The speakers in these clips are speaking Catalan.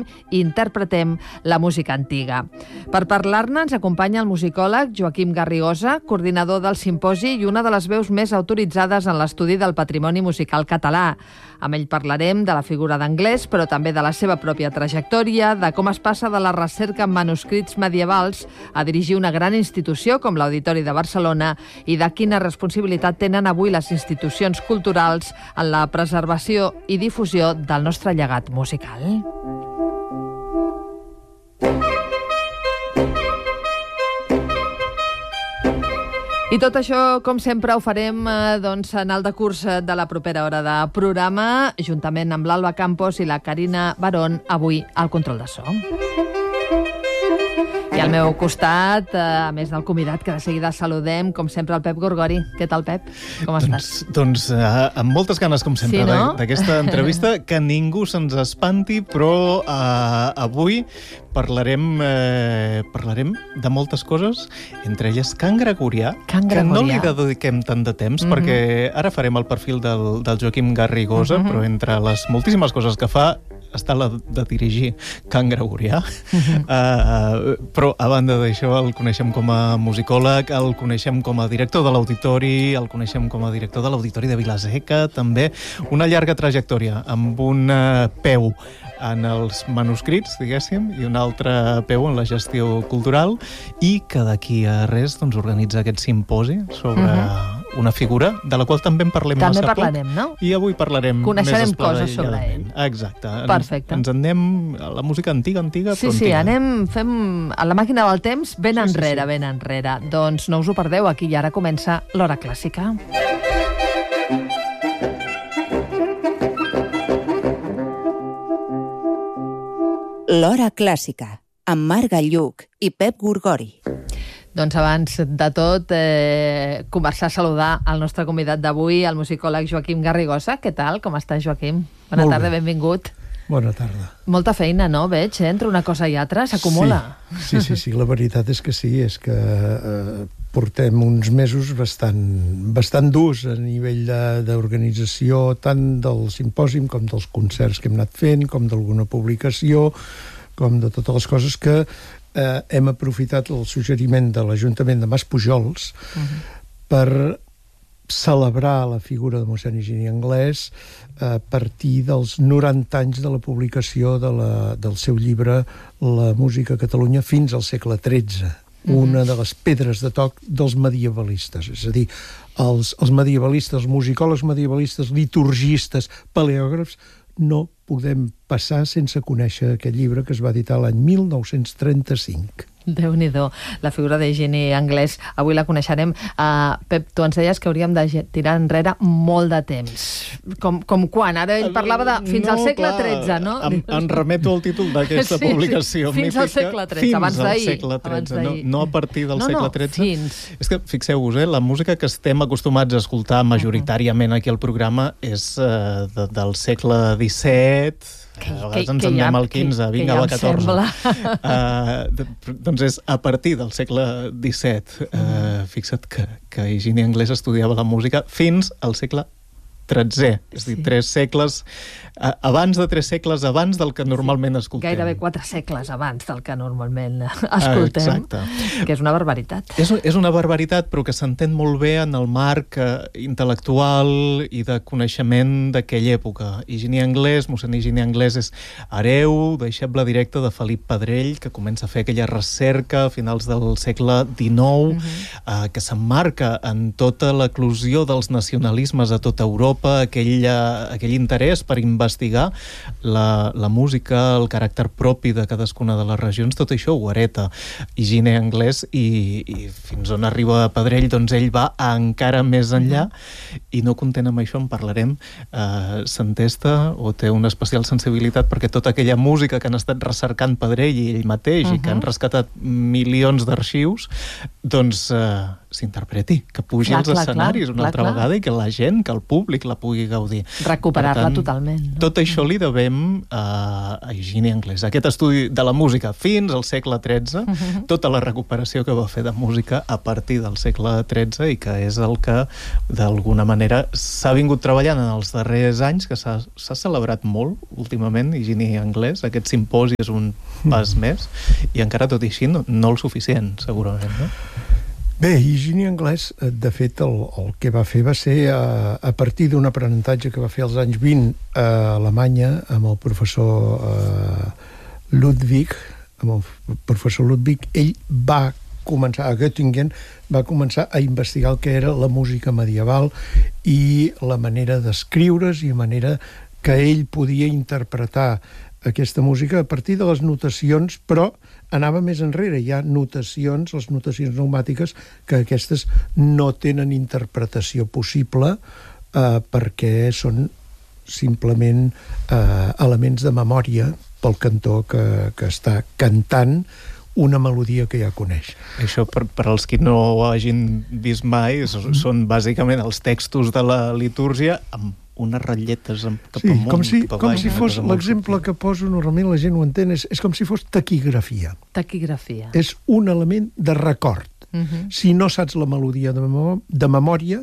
i interpretem la música antiga. Per parlar-ne ens acompanya el musicòleg Joaquim Garrigosa, coordinador del simposi i una de les veus més autoritzades en l'estudi del patrimoni musical català. Amb ell parlarem de la figura d'Anglès, però també de la seva pròpia trajectòria, de com es passa de la recerca en manuscrits medievals a dirigir una gran institució com l'Auditori de Barcelona i de quina responsabilitat tenen avui les institucions culturals en la preservació i difusió del nostre llegat musical. I tot això, com sempre, ho farem en el decurs de la propera hora de programa, juntament amb l'Alba Campos i la Carina Barón, avui al control de so. I al meu costat, a més del convidat, que de seguida saludem, com sempre, el Pep Gorgori. Què tal, Pep? Com estàs? Doncs amb moltes ganes, com sempre, sí, no? d'aquesta entrevista, que ningú se'ns espanti, però avui parlarem de moltes coses, entre elles Cant Gregorià, que no li dediquem tant de temps, perquè ara farem el perfil del Joaquim Garrigosa, però entre les moltíssimes coses que fa està la de dirigir Cant Gregorià. Però a banda d'això el coneixem com a musicòleg, el coneixem com a director de l'Auditori, el coneixem com a director de l'Auditori de Vila-seca, també una llarga trajectòria amb un peu en els manuscrits, diguéssim, i un altre peu en la gestió cultural, i que d'aquí a res organitza aquest simposi sobre una figura de la qual també en parlem massa poc. També parlarem, no? I avui parlarem coneixerem coses sobre ell. Exacte. Perfecte. Ens anem a la música antiga, Sí, fem a la màquina del temps ben enrere. Doncs no us ho perdeu, aquí i ara comença l'Hora Clàssica. L'Hora Clàssica, amb Marc Gallluc i Pep Gorgori. Doncs abans de tot, començar a saludar el nostre convidat d'avui, el musicòleg Joaquim Garrigosa. Què tal? Com estàs, Joaquim? Bona tarda, benvingut. Bona tarda. Molta feina, no? Veig, entre una cosa i altra s'acumula. Sí, la veritat és que sí, és que portem uns mesos bastant durs a nivell d'organització, tant del simpòsim com dels concerts que hem anat fent, com d'alguna publicació, com de totes les coses que hem aprofitat el suggeriment de l'Ajuntament de Maspujols per celebrar la figura de mossèn Higini Anglès a partir dels 90 anys de la publicació del seu llibre La música a Catalunya fins al segle XIII, una de les pedres de toc dels medievalistes. És a dir, els medievalistes, els musicòlegs medievalistes, liturgistes, paleògrafs, no podem passar sense conèixer aquest llibre que es va editar l'any 1935. Déu-n'hi-do, la figura d'Higini Anglès. Avui la coneixerem. Pep, tu ens deies que hauríem de tirar enrere molt de temps. Com quan? Ara ell parlava de fins al segle XIII, no? Em remeto al títol d'aquesta publicació. Fins al segle XIII, abans d'ahir. Fins al segle XIII, no a partir del segle XIII. Fins. És que, fixeu-vos, la música que estem acostumats a escoltar majoritàriament aquí al programa és del segle XVII, a vegades ens en anem al XV, vinga, va, XIV. Doncs és a partir del segle XVII. Fixa't que Higini Anglès estudiava la música fins al segle XIII, és a dir, 3 segles, abans de 3 segles abans del que normalment escoltem. Gairebé 4 segles abans del que normalment escoltem. Exacte. Que és una barbaritat. És una barbaritat, però que s'entén molt bé en el marc intel·lectual i de coneixement d'aquella època. Higini Anglès, mossèn Higini Anglès, és hereu, deixeble directe de Felip Pedrell, que comença a fer aquella recerca a finals del segle XIX, que s'emmarca en tota l'eclosió dels nacionalismes a tota Europa, aquell interès per investigar la música, el caràcter propi de cadascuna de les regions, tot això ho hereta Higini Anglès, i fins on arriba Pedrell, doncs ell va encara més enllà, i no content amb això, en parlarem, s'entesta o té una especial sensibilitat perquè tota aquella música que han estat recercant Pedrell i ell mateix, i que han rescatat milions d'arxius, doncs s'interpreti, que pugi als escenaris una altra vegada i que la gent, que el públic la pugui gaudir. Recuperar-la totalment. Tot això li devem a Higini Anglès. Aquest estudi de la música fins al segle XIII, tota la recuperació que va fer de música a partir del segle XIII i que és el que, d'alguna manera, s'ha vingut treballant en els darrers anys, que s'ha celebrat molt últimament, Higini Anglès. Aquest simposi és un pas més i encara tot i així no el suficient, segurament, no? Bé, Higini Anglès, de fet, el que va fer va ser a partir d'un aprenentatge que va fer als anys 20 a Alemanya amb el professor Ludwig, ell va començar, a Göttingen, va començar a investigar el que era la música medieval i la manera d'escriure's i la manera que ell podia interpretar aquesta música a partir de les notacions, però anava més enrere. Hi ha notacions, les notacions pneumàtiques, que aquestes no tenen interpretació possible perquè són simplement elements de memòria pel cantor que està cantant una melodia que ja coneix. Això, per als que no ho hagin vist mai, són bàsicament els textos de la litúrgia amb unes ratlletes cap amunt, com si fos, l'exemple que poso normalment la gent ho entén, és com si fos taquigrafia. Taquigrafia. És un element de record. Si no saps la melodia de memòria,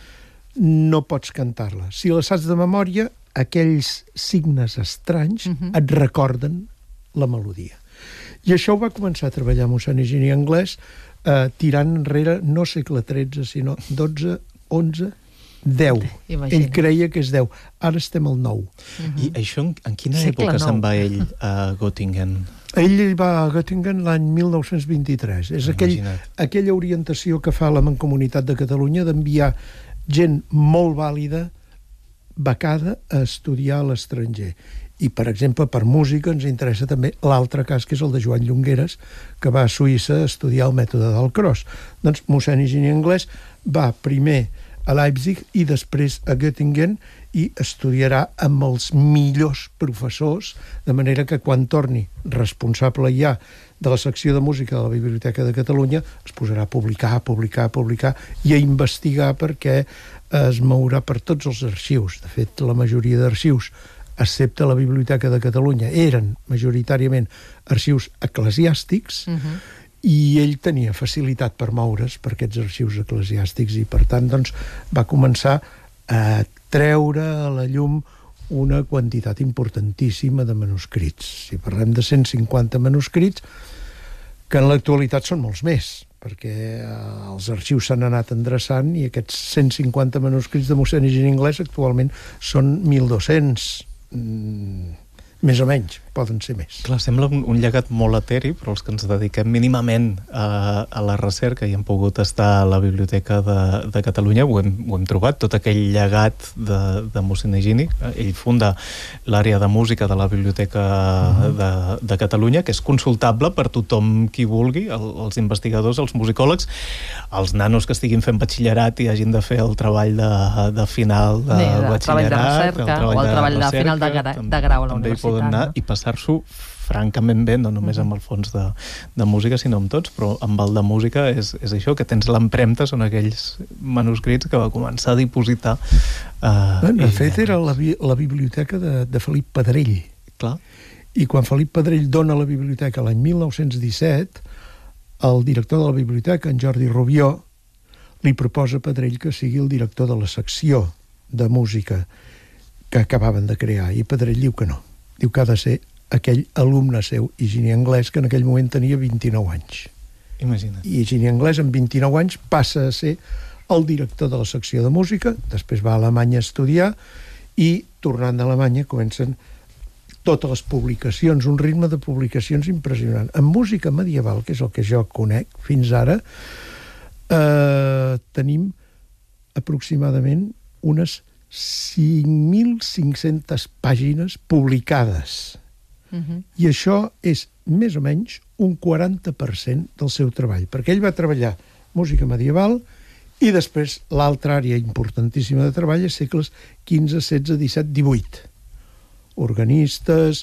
no pots cantar-la. Si la saps de memòria, aquells signes estranys et recorden la melodia. I això ho va començar a treballar mossèn Higini Anglès, tirant enrere no segle XIII, sinó XII, XI, 10. Ell creia que és 10. Ara estem al 9. I això en quina època se'n va ell a Göttingen? Ell va a Göttingen l'any 1923. És aquella orientació que fa la Mancomunitat de Catalunya d'enviar gent molt vàlida, becada, a estudiar a l'estranger. I, per exemple, per música ens interessa també l'altre cas, que és el de Joan Llongueras, que va a Suïssa a estudiar el mètode d'Alcross. Doncs mossèn Higini Anglès va primer a Leipzig i després a Göttingen i estudiarà amb els millors professors, de manera que quan torni responsable ja de la secció de música de la Biblioteca de Catalunya es posarà a publicar i a investigar, perquè es mourà per tots els arxius. De fet, la majoria d'arxius, excepte la Biblioteca de Catalunya, eren majoritàriament arxius eclesiàstics, i ell tenia facilitat per moure's per aquests arxius eclesiàstics i, per tant, doncs, va començar a treure a la llum una quantitat importantíssima de manuscrits. Si parlem de 150 manuscrits, que en l'actualitat són molts més, perquè els arxius s'han anat endreçant i aquests 150 manuscrits de mossèn Higini Anglès actualment són 1.200, més o menys, poden ser més. Clar, sembla un llegat molt eteri, però els que ens dediquem mínimament a la recerca i hem pogut estar a la Biblioteca de Catalunya ho hem trobat, tot aquell llegat de mossèn Higini. Ell funda l'àrea de música de la Biblioteca de Catalunya, que és consultable per tothom qui vulgui, els investigadors, els musicòlegs, els nanos que estiguin fent batxillerat i hagin de fer el treball de final de batxillerat, el treball de final de grau a la universitat. Poden anar i passar-s'ho francament bé, no només amb el fons de música, sinó amb tots, però amb el de música és això, que tens l'empremta, són aquells manuscrits que va començar a dipositar. De fet, era la biblioteca de Felip Pedrell. Clar. I quan Felip Pedrell dona la biblioteca l'any 1917, el director de la biblioteca, en Jordi Rubió, li proposa a Pedrell que sigui el director de la secció de música que acabaven de crear, i Pedrell diu que no. Diu que ha de ser aquell alumne seu, Higini Anglès, que en aquell moment tenia 29 anys. Imagina't. I Higini Anglès, amb 29 anys, passa a ser el director de la secció de música, després va a Alemanya a estudiar, i, tornant d'Alemanya, comencen totes les publicacions, un ritme de publicacions impressionant. En música medieval, que és el que jo conec fins ara, tenim aproximadament unes 5.500 pàgines publicades. I això és més o menys un 40% del seu treball, perquè ell va treballar música medieval i després l'altra àrea importantíssima de treball és segles XV, XVI, XVII, XVIII. Organistes,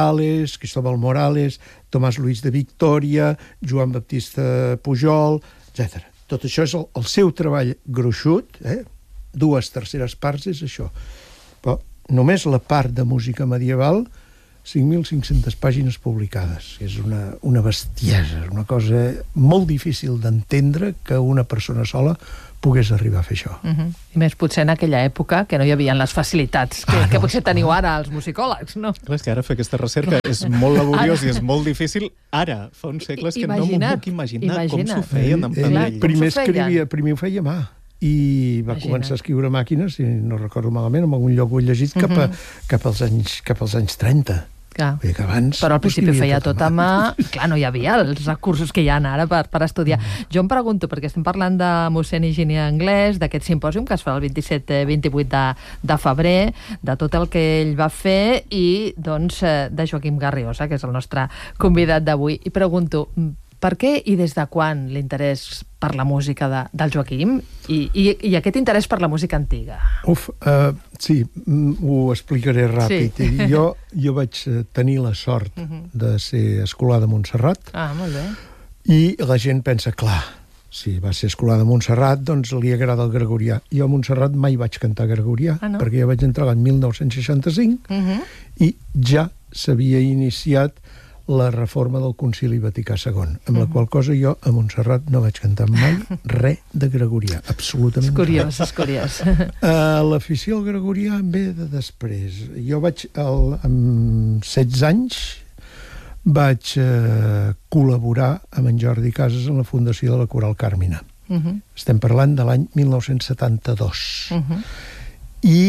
Morales, Cristóbal Morales, Tomàs Luis de Victòria, Joan Baptista Pujol, etc. Tot això és el seu treball gruixut, 2/3 parts és això. Però només la part de música medieval, 5.500 pàgines publicades. És una bestiesa, una cosa molt difícil d'entendre que una persona sola pogués arribar a fer això. I més potser en aquella època que no hi havia les facilitats que potser teniu ara els musicòlegs, no? Clar, és que ara fer aquesta recerca és molt laboriós i és molt difícil. Ara, fa uns segles que no m'ho puc imaginar com s'ho feien en panell. Primer ho feia a mà i va començar a escriure màquines, si no recordo malament, en algun lloc ho he llegit, cap als anys 30. Clar. Però al principi feia tot a mà. Clar, no hi havia els recursos que hi ha ara per estudiar. Jo em pregunto, perquè estem parlant de mossèn Higini Anglès, d'aquest simpòsium que es fa el 27-28 de febrer, de tot el que ell va fer i, doncs, de Joaquim Garrigosa, que és el nostre convidat d'avui. I pregunto, per què i des de quan l'interès per la música del Joaquim i aquest interès per la música antiga? Sí, ho explicaré ràpid. Sí. Jo vaig tenir la sort de ser escolà de Montserrat. Molt bé. I la gent pensa, clar, si va ser escolà de Montserrat, doncs li agrada el gregorià. Jo a Montserrat mai vaig cantar gregorià, perquè jo vaig entrar l'any 1965 i ja s'havia iniciat la reforma del Concili Vaticà II, amb la qual cosa jo a Montserrat no vaig cantar mai res de gregorià, absolutament res. És curiós. L'afició al gregorià em ve de després. Jo vaig, amb 16 anys, vaig col·laborar amb en Jordi Casas en la fundació de la Coral Càrmina. Estem parlant de l'any 1972. I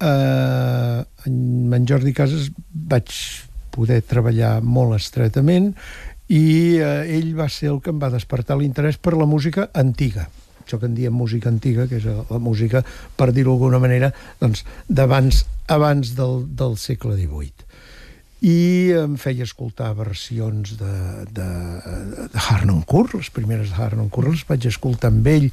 amb en Jordi Casas vaig poder treballar molt estretament i ell va ser el que em va despertar l'interès per la música antiga. Això que en diem música antiga, que és la música, per dir-ho d'alguna manera, doncs, abans del segle XVIII. I em feia escoltar versions de Harnoncourt, les primeres de Harnoncourt les vaig escoltar amb ell,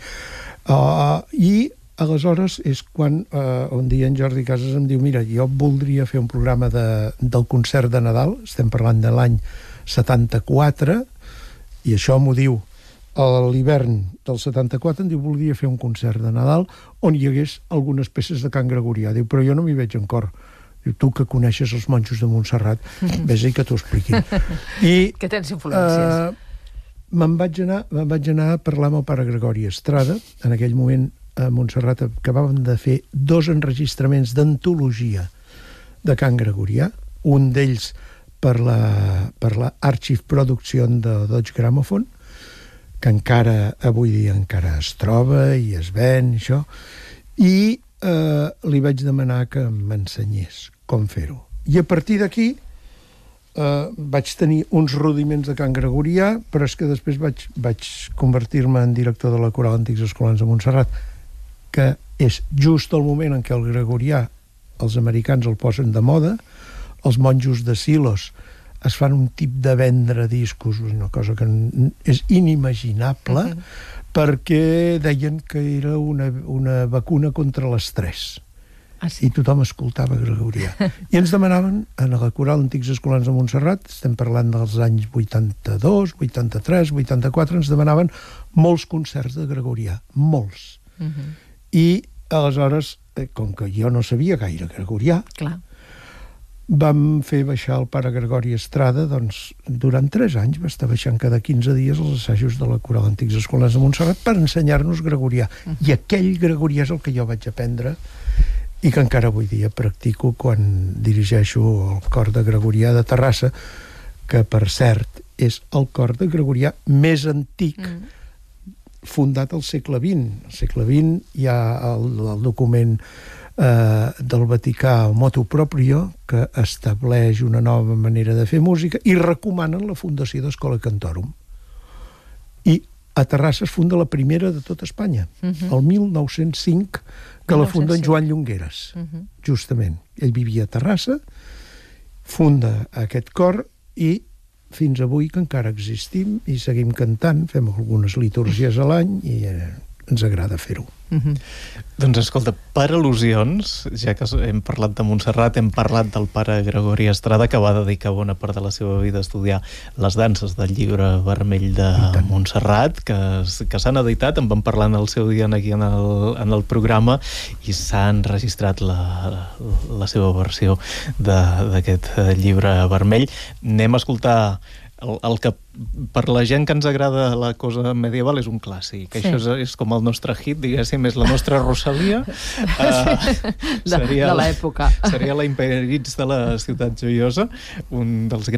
i aleshores és quan un dia en Jordi Casas em diu, mira, jo voldria fer un programa del concert de Nadal, estem parlant de l'any 74, i això m'ho diu a l'hivern del 74, em diu, voldria fer un concert de Nadal on hi hagués algunes peces de cant gregorià. Diu, però jo no m'hi veig en cor. Diu, tu que coneixes els monjos de Montserrat, vés-hi que t'ho expliquin. Que tens influències. Me'n vaig anar a parlar amb el pare Gregori Estrada, en aquell moment a Montserrat acabàvem de fer 2 enregistraments d'antologia de cant gregorià, un d'ells per la Archive Production de Deutsche Grammophon, que avui dia encara es troba i es ven, això, i li vaig demanar que m'ensenyés com fer-ho. I a partir d'aquí vaig tenir uns rudiments de cant gregorià, però és que després vaig convertir-me en director de la Coral Antics Escolans de Montserrat, que és just el moment en què el gregorià els americans el posen de moda, els monjos de Silos es fan un tip de vendre discos, una cosa que és inimaginable, perquè deien que era una vacuna contra l'estrès. I tothom escoltava gregorià. I ens demanaven, a la Coral Antics Escolans de Montserrat, estem parlant dels anys 82, 83, 84, ens demanaven molts concerts de gregorià, molts. I aleshores, com que jo no sabia gaire gregorià, vam fer baixar el pare Gregori Estrada, doncs durant 3 anys va estar baixant cada 15 dies els assajos de la Coral Antics Escolans de Montserrat per ensenyar-nos gregorià. I aquell gregorià és el que jo vaig aprendre i que encara avui dia practico quan dirigeixo el cor de gregorià de Terrassa, que per cert és el cor de gregorià més antic fundat al segle XX. Al segle XX hi ha el document del Vaticà, el Motu Proprio, que estableix una nova manera de fer música i recomanen la fundació d'Escola Cantorum. I a Terrassa es funda la primera de tot Espanya, el 1905, que la funda en Joan Llongueras, justament. Ell vivia a Terrassa, funda aquest cor i fins avui que encara existim i seguim cantant, fem algunes litúrgies a l'any i ens agrada fer-ho. Doncs escolta, per al·lusions, ja que hem parlat de Montserrat, hem parlat del pare Gregori Estrada, que va dedicar bona part de la seva vida a estudiar les danses del Llibre Vermell de Montserrat, que s'han editat, en vam parlar en el seu dia aquí en el programa, i s'ha enregistrat la seva versió d'aquest Llibre Vermell. Anem a escoltar el que per la gent que ens agrada la cosa medieval és un clàssic. Sí. Això és com el nostre hit, diguéssim, és la nostra Rosalia. De l'època. Seria la Imperitz de la Ciutat Joiosa, un dels grans